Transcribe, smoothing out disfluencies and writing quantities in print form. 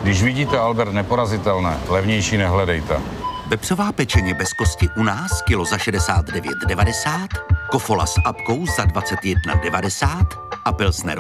Když vidíte Albert Neporazitelné, levnější nehledejte. Vepřová pečeně bez kosti u nás kilo za 69,90, kofola s apkou za 21,90 a pilsner